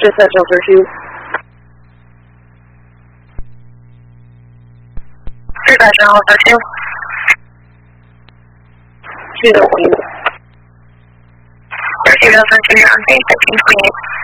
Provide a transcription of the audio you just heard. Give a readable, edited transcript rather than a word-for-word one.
percentage overview. 400号发现。记得回。这个分析让你的经验。